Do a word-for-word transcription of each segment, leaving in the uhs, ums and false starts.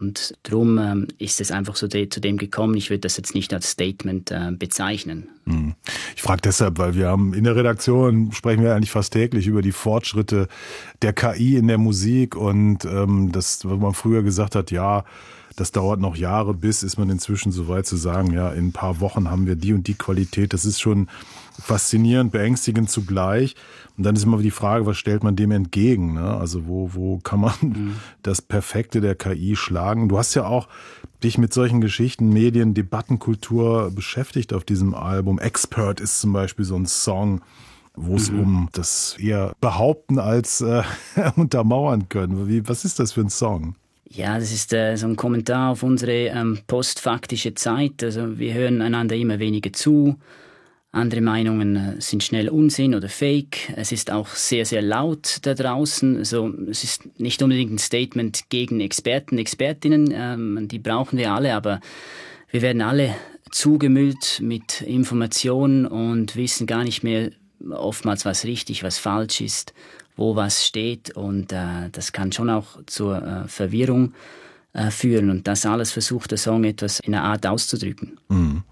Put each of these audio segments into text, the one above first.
Und darum ähm, ist es einfach so de- zu dem gekommen. Ich würde das jetzt nicht als Statement äh, bezeichnen. Ich frage deshalb, weil wir haben in der Redaktion, sprechen wir eigentlich fast täglich über die Fortschritte der K I in der Musik und ähm, das, was man früher gesagt hat, ja, das dauert noch Jahre, bis ist man inzwischen so weit zu sagen, ja, in ein paar Wochen haben wir die und die Qualität. Das ist schon faszinierend, beängstigend zugleich. Und dann ist immer die Frage, was stellt man dem entgegen? Ne? Also wo, wo kann man mhm. das Perfekte der K I schlagen? Du hast ja auch dich mit solchen Geschichten, Medien, Debattenkultur beschäftigt auf diesem Album. Expert ist zum Beispiel so ein Song, wo es mhm. um das eher behaupten als äh, untermauern können. Wie, was ist das für ein Song? Ja, das ist äh, so ein Kommentar auf unsere ähm, postfaktische Zeit. Also wir hören einander immer weniger zu. Andere Meinungen äh, sind schnell Unsinn oder Fake. Es ist auch sehr, sehr laut da draußen. Also es ist nicht unbedingt ein Statement gegen Experten, Expertinnen. Ähm, die brauchen wir alle, aber wir werden alle zugemüllt mit Informationen und wissen gar nicht mehr oftmals, was richtig, was falsch ist, wo was steht, und äh, das kann schon auch zur äh, Verwirrung äh, führen, und das alles versucht der Song etwas in einer Art auszudrücken. Mhm.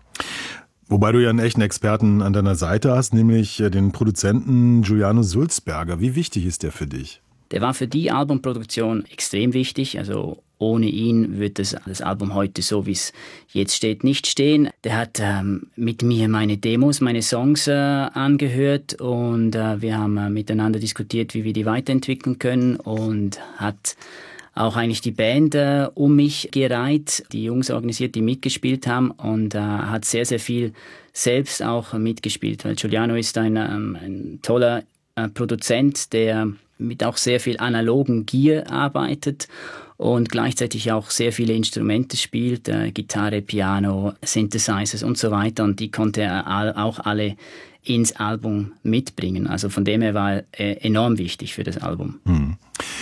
Wobei du ja einen echten Experten an deiner Seite hast, nämlich den Produzenten Giuliano Sulzberger. Wie wichtig ist der für dich? Der war für die Albumproduktion extrem wichtig, also ohne ihn wird das, das Album heute, so wie es jetzt steht, nicht stehen. Der hat ähm, mit mir meine Demos, meine Songs äh, angehört, und äh, wir haben äh, miteinander diskutiert, wie wir die weiterentwickeln können, und hat auch eigentlich die Band äh, um mich gereiht, die Jungs organisiert, die mitgespielt haben, und äh, hat sehr, sehr viel selbst auch mitgespielt, weil Giuliano ist ein, ähm, ein toller äh, Produzent, der mit auch sehr viel analogen Gear arbeitet und gleichzeitig auch sehr viele Instrumente spielt, äh, Gitarre, Piano, Synthesizers und so weiter, und die konnte er all, auch alle ins Album mitbringen. Also von dem her war er enorm wichtig für das Album. Hm.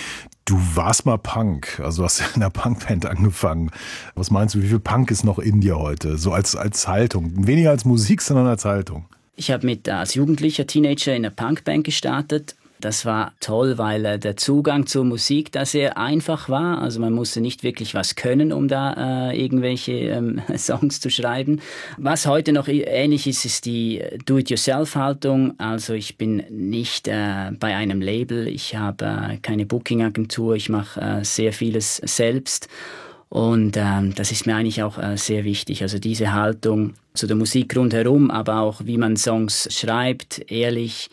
Du warst mal Punk, also hast in einer Punkband angefangen. Was meinst du, wie viel Punk ist noch in dir heute? So als, als Haltung, weniger als Musik, sondern als Haltung. Ich habe mit als Jugendlicher, Teenager in einer Punkband gestartet. Das war toll, weil äh, der Zugang zur Musik da sehr einfach war. Also man musste nicht wirklich was können, um da äh, irgendwelche ähm, Songs zu schreiben. Was heute noch ähnlich ist, ist die Do-it-yourself-Haltung. Also ich bin nicht äh, bei einem Label, ich habe äh, keine Booking-Agentur, ich mache äh, sehr vieles selbst. Und ähm, das ist mir eigentlich auch äh, sehr wichtig. Also diese Haltung zu der Musik rundherum, aber auch wie man Songs schreibt, ehrlich,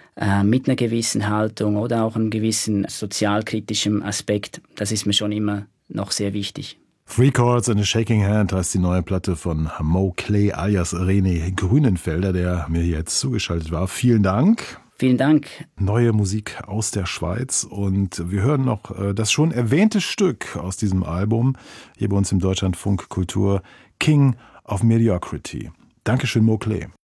mit einer gewissen Haltung oder auch einem gewissen sozialkritischen Aspekt. Das ist mir schon immer noch sehr wichtig. Three Chords and a Shaking Hand heißt die neue Platte von Mo Clay alias René Grünenfelder, der mir jetzt zugeschaltet war. Vielen Dank. Vielen Dank. Neue Musik aus der Schweiz, und wir hören noch das schon erwähnte Stück aus diesem Album hier bei uns im Deutschlandfunk Kultur, King of Mediocrity. Dankeschön, Mo Clay.